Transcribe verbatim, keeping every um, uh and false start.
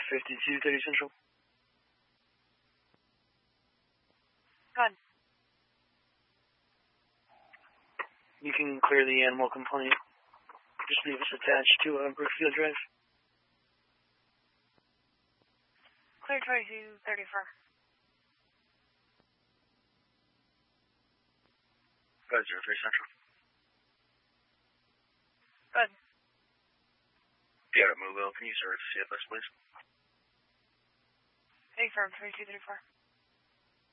fifty-two thirty Central. Good. You can clear the animal complaint. Just leave us attached to uh, Brookfield Drive. Clear twenty-two thirty-four. five zero three Central. Good. Pierre Mobile, can you serve C F S, please? Confirm twenty-two thirty-four.